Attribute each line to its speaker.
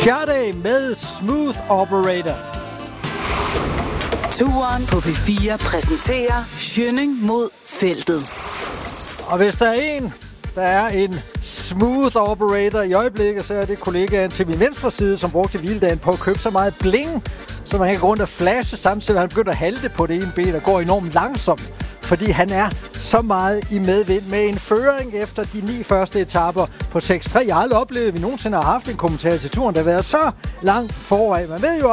Speaker 1: Sade med Smooth Operator.
Speaker 2: Turen på P4 præsenterer Schønning mod feltet.
Speaker 1: Og hvis der er en smooth operator i øjeblikket, så er det kollegaen til min venstre side, som brugte hviledagen på at købe så meget bling, så man kan gå rundt og flashe samtidig. Han begynder at halte på det ene ben og går enormt langsomt, fordi han er så meget i medvind med en føring efter de 9 første etaper på 6-3. Jeg har aldrig oplevet, at vi nogensinde har haft en kommentator til turen, der har været så langt foran. Man ved jo